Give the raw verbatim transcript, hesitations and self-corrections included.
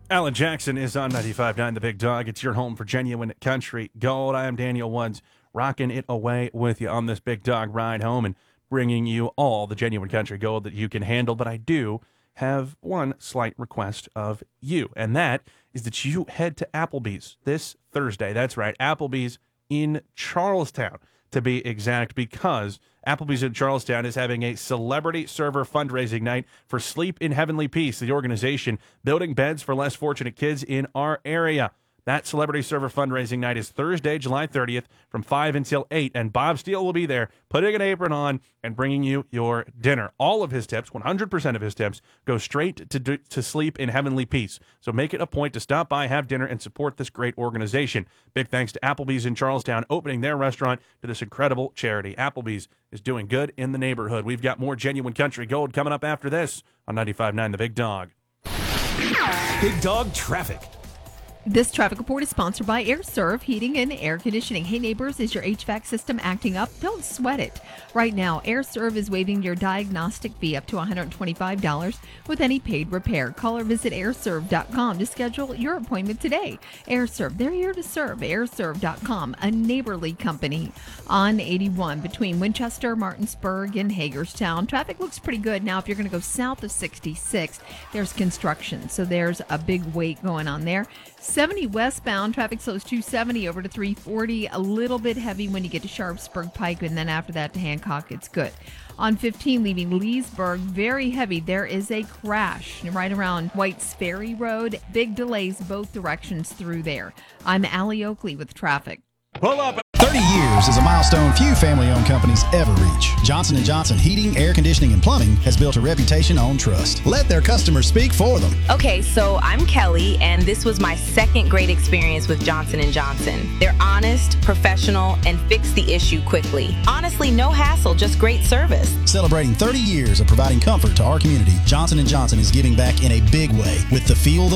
Alan Jackson is on ninety-five point nine The Big Dog. It's your home for genuine country gold. I am Daniel Woods, rocking it away with you on this Big Dog ride home and bringing you all the genuine country gold that you can handle. But I do have one slight request of you, and that is that you head to Applebee's this Thursday. That's right, Applebee's in Charlestown, to be exact, because Applebee's in Charlestown is having a celebrity server fundraising night for Sleep in Heavenly Peace, the organization building beds for less fortunate kids in our area. That celebrity server fundraising night is Thursday, July thirtieth from five until eight, and Bob Steele will be there putting an apron on and bringing you your dinner. All of his tips, one hundred percent of his tips, go straight to, do, to Sleep in Heavenly Peace. So make it a point to stop by, have dinner, and support this great organization. Big thanks to Applebee's in Charlestown opening their restaurant to this incredible charity. Applebee's is doing good in the neighborhood. We've got more genuine country gold coming up after this on ninety-five point nine The Big Dog. Big Dog Traffic. This traffic report is sponsored by AirServe Heating and Air Conditioning. Hey neighbors, is your H V A C system acting up? Don't sweat it. Right now, AirServe is waiving your diagnostic fee up to one hundred twenty-five dollars with any paid repair. Call or visit air serve dot com to schedule your appointment today. AirServe, they're here to serve. air serve dot com, a neighborly company on eighty-one between Winchester, Martinsburg, and Hagerstown. Traffic looks pretty good. Now, if you're going to go south of sixty-six, there's construction, so there's a big wait going on there. seventy westbound, traffic slows two seventy over to three forty. A little bit heavy when you get to Sharpsburg Pike, and then after that to Hancock, it's good. On fifteen, leaving Leesburg, very heavy. There is a crash right around White's Ferry Road. Big delays both directions through there. I'm Allie Oakley with traffic. Pull up. thirty years is a milestone few family-owned companies ever reach. Johnson and Johnson Heating, Air Conditioning, and Plumbing has built a reputation on trust. Let their customers speak for them. Okay, so I'm Kelly, and this was my second great experience with Johnson and Johnson. They're honest, professional, and fix the issue quickly. Honestly, no hassle, just great service. Celebrating thirty years of providing comfort to our community, Johnson and Johnson is giving back in a big way with the Feel the